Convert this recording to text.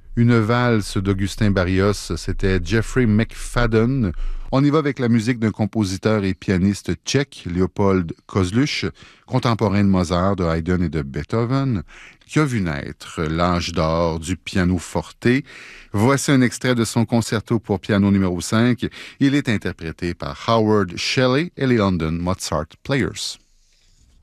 Une valse d'Augustin Barrios, c'était Jeffrey McFadden. On y va avec la musique d'un compositeur et pianiste tchèque, Léopold Kozluch, contemporain de Mozart, de Haydn et de Beethoven, qui a vu naître l'âge d'or du piano forte. Voici un extrait de son concerto pour piano numéro 5. Il est interprété par Howard Shelley et les London Mozart Players.